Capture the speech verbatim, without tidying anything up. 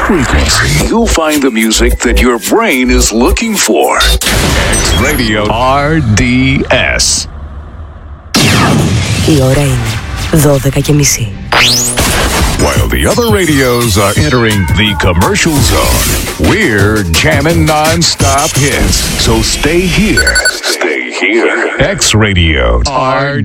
frequency, you'll find the music that your brain is looking for. X Radio αρ ντι ες. Η ώρα είναι δώδεκα και μισή. While the other radios are entering the commercial zone, we're jamming non-stop hits. So stay here. Stay here. X Radio αρ